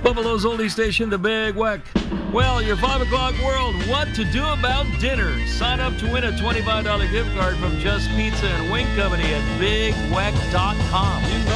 Buffalo's oldie station, the Big Weck. Well, your 5 o'clock world, what to do about dinner. Sign up to win a $25 gift card from Just Pizza and Wing Company at BigWeck.com. You know